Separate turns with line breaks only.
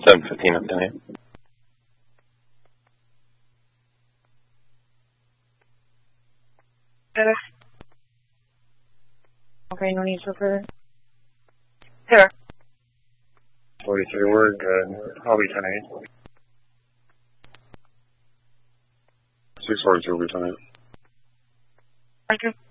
7:15 up tonight.
Okay, no need for further.
Sure.
43, we're good. I'll be 10-8. 642 will be 10-8.
Thank you.